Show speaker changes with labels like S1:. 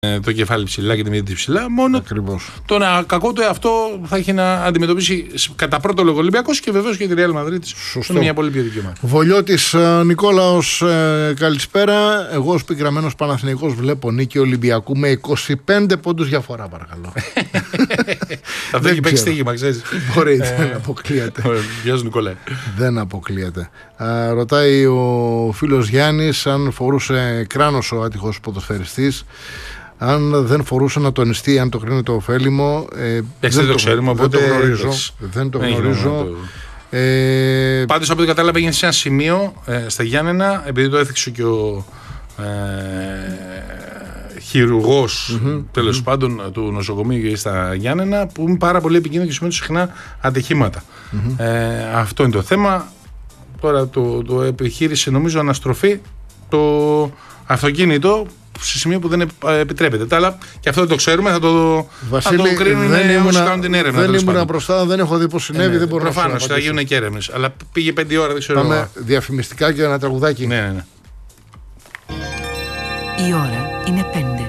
S1: το κεφάλι ψηλά και τη μύτη ψηλά. Μόνο
S2: Ακριβώς.
S1: το κακό του εαυτό θα έχει να αντιμετωπίσει κατά πρώτο λόγο Ολυμπιακός και βεβαίως και τη Real Madrid. Είναι μια πολύ ποιοτική ομάδα.
S2: Βολιώτης Νικόλαος, καλησπέρα. Εγώ ως πικραμένος Παναθηναϊκός βλέπω νίκη Ολυμπιακού με 25 πόντους διαφορά, παρακαλώ.
S1: Αυτό έχει παίξει στοίχημα, ξέρεις.
S2: Μπορεί, δεν αποκλείεται.
S1: Γεια σου, Νικόλα.
S2: Δεν αποκλείεται. Ρωτάει ο φίλος Γιάννης αν φορούσε κράνος ο άτυχος ποδοσφαιριστής. Αν δεν φορούσε να τονιστεί, αν το κρίνει το ωφέλιμο.
S1: Δεν το ξέρουμε, οπότε
S2: δεν το γνωρίζω.
S1: Πάντως από ό,τι κατάλαβα έγινε σε ένα σημείο στα Γιάννενα, επειδή το έθιξε και ο χειρουργός τέλος πάντων του νοσοκομείου στα Γιάννενα, που είναι πάρα πολύ επικίνδυνο και σημαίνει συχνά ατυχήματα. Αυτό είναι το θέμα. Τώρα το επιχείρησε νομίζω αναστροφή το αυτοκίνητο σε σημείο που δεν επιτρέπεται. Τα άλλα και αυτό δεν το ξέρουμε, θα το κρίνουν όσοι κάνουν την έρευνα.
S2: Δεν ήμουν μπροστά, δεν έχω δει πώς συνέβη, δεν μπορώ να σου
S1: προφανώς θα γίνουν και έρευνες. Αλλά πήγε 5 ώρα, δεν ξέρω.
S2: Πάμε διαφημιστικά και ένα τραγουδάκι.
S1: Ναι.
S3: Η ώρα είναι 5.